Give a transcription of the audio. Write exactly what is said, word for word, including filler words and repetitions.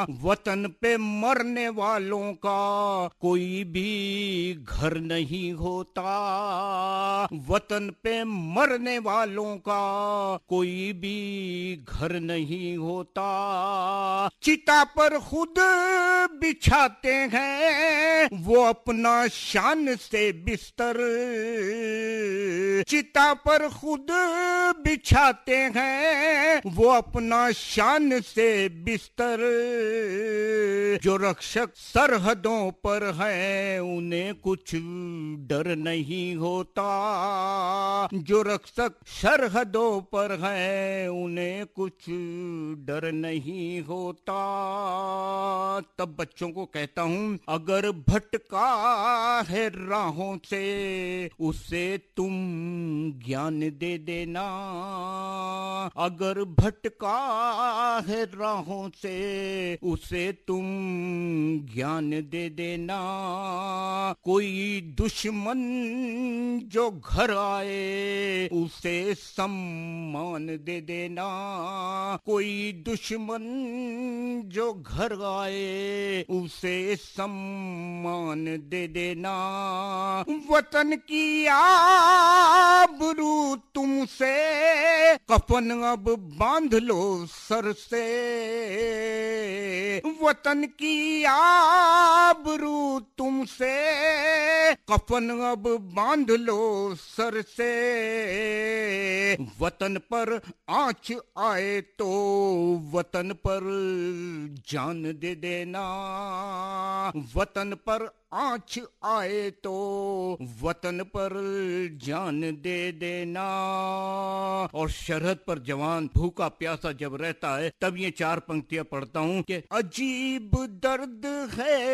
वतन पे मरने वालों का कोई भी घर नहीं होता, वतन पे मरने वालों का कोई भी घर नहीं होता। चिता पर खुद बिछाते हैं वो अपना शान से बिस्तर, चिता पर खुद बिछाते हैं वो अपना शान से बिस्तर। जो रक्षक सरहदों पर है उन्हें कुछ डर नहीं होता, जो रक्षक सरहदों पर है उन्हें कुछ डर नहीं होता। तब बच्चों को कहता हूं, अगर भटका है राहों से उसे तुम ज्ञान दे देना, अगर भटका है राहों से उसे तुम ज्ञान दे देना। कोई दुश्मन जो घर आए उसे सम्मान दे देना, कोई दुश्मन जो घर आए उसे सम्मान दे देना। वतन की आबरू तुमसे कफन अब बांध लो सर से, वतन की आबरू तुमसे कफन अब बांध लो सर से। वतन पर आँच आए तो वतन पर जान दे देना, वतन पर आँच आए तो वतन पर जान दे देना। और सरहद पर जवान भूखा प्यासा जब रहता है तब ये चार पंक्तियां पढ़ता हूँ कि अजीब दर्द है